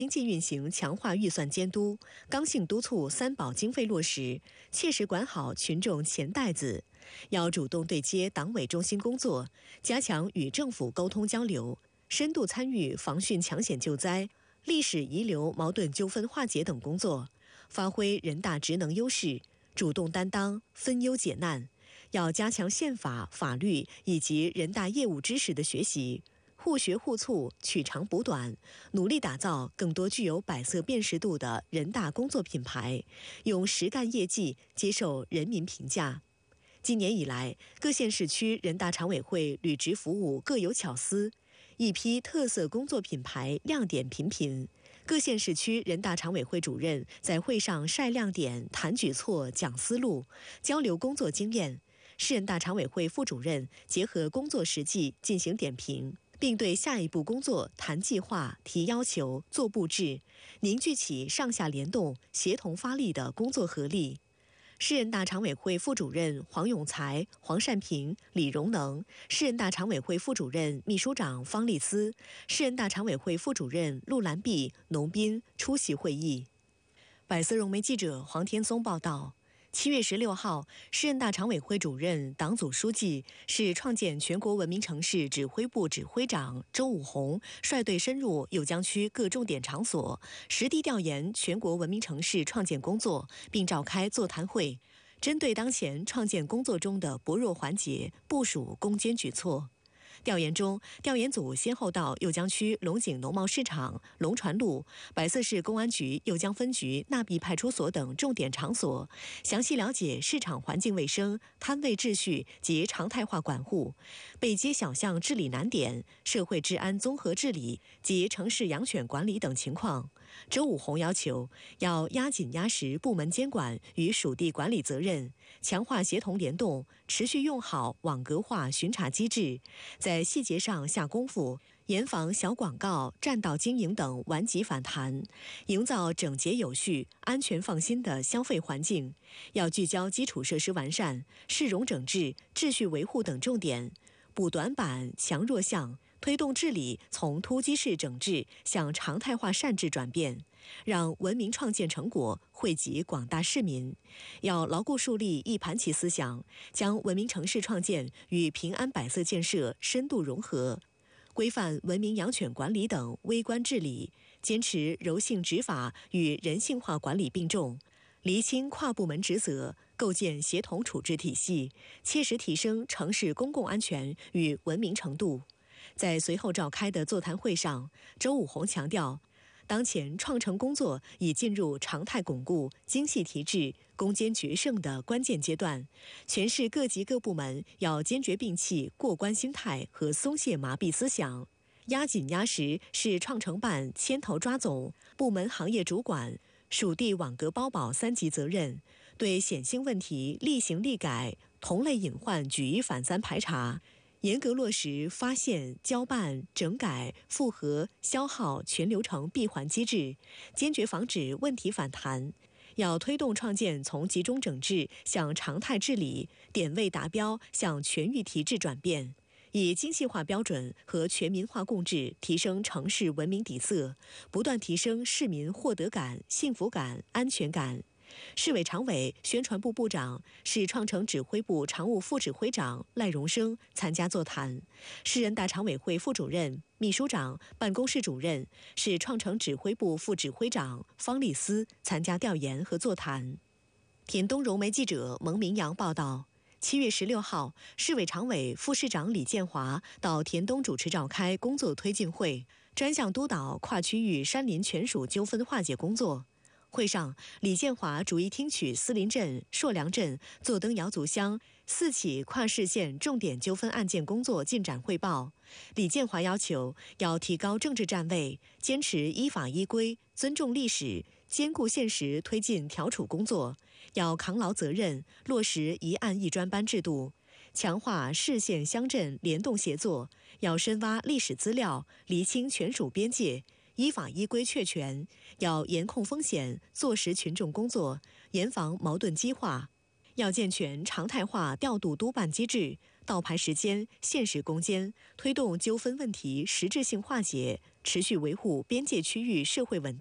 经济运行强化预算监督，刚性督促三保经费落实，切实管好群众钱袋子。要主动对接党委中心工作，加强与政府沟通交流，深度参与防汛抢险救灾、历史遗留矛盾纠纷化解等工作，发挥人大职能优势，主动担当，分忧解难。要加强宪法、法律以及人大业务知识的学习。互学互促，取长补短，努力打造更多具有百色辨识度的人大工作品牌，用实干业绩接受人民评价。今年以来，各县市区人大常委会履职服务各有巧思，一批特色工作品牌亮点频频。各县市区人大常委会主任在会上晒亮点、谈举措、讲思路，交流工作经验。市人大常委会副主任结合工作实际进行点评，并对下一步工作谈计划、提要求、做布置，凝聚起上下联动、协同发力的工作合力。市人大常委会副主任黄永才、黄善平、李荣能，市人大常委会副主任、秘书长方丽斯，市人大常委会副主任陆兰碧、农斌出席会议。百色融媒记者黄天松报道。7月16号，市人大常委会主任、党组书记、市创建全国文明城市指挥部指挥长周武红率队深入酉江区各重点场所，实地调研全国文明城市创建工作，并召开座谈会，针对当前创建工作中的薄弱环节，部署攻坚举措。调研中，调研组先后到酉江区龙井农贸市场、龙船路、百色市公安局酉江分局纳碧派出所等重点场所，详细了解市场环境卫生、摊位秩序及常态化管护、北街小巷治理难点、社会治安综合治理及城市养犬管理等情况。周武红要求要压紧压实部门监管与属地管理责任，强化协同联动，持续用好网格化巡查机制，在细节上下功夫，严防小广告、占道经营等顽疾反弹，营造整洁有序、安全放心的消费环境。要聚焦基础设施完善、市容整治、秩序维护等重点，补短板、强弱项，推动治理从突击式整治向常态化善治转变，让文明创建成果惠及广大市民。要牢固树立一盘棋思想，将文明城市创建与平安百色建设深度融合，规范文明养犬管理等微观治理，坚持柔性执法与人性化管理并重，厘清跨部门职责，构建协同处置体系，切实提升城市公共安全与文明程度。在随后召开的座谈会上，周武红强调，当前创城工作已进入常态巩固、精细提质、攻坚决胜的关键阶段，全市各级各部门要坚决摒弃过关心态和松懈麻痹思想，压紧压实市创城办牵头抓总、部门行业主管、属地网格包保3级责任，对显性问题立行立改、同类隐患举一反三排查，严格落实发现、交办、整改、复核、消耗全流程闭环机制，坚决防止问题反弹。要推动创建从集中整治向常态治理、点位达标向全域提质转变，以精细化标准和全民化共治提升城市文明底色，不断提升市民获得感、幸福感、安全感。市委常委、宣传部部长、市创城指挥部常务副指挥长赖荣生参加座谈，市人大常委会副主任、秘书长、办公室主任、市创城指挥部副指挥长方丽斯参加调研和座谈。田东融媒记者蒙明阳报道。7月16号，市委常委、副市长李建华到田东主持召开工作推进会，专项督导跨区域山林权属纠纷化解工作。会上，李建华逐一听取思林镇、硕梁镇、坐登瑶族乡4起跨市县重点纠纷案件工作进展汇报。李建华要求要提高政治站位，坚持依法依规，尊重历史，兼顾现实推进调处工作，要扛牢责任，落实一案一专班制度，强化市县乡镇联动协作，要深挖历史资料，厘清权属边界，依法依规确权，要严控风险，做实群众工作，严防矛盾激化。要健全常态化调度督办机制，倒排时间，限时攻坚，推动纠纷问题实质性化解， 持续维护边界区域社会稳定。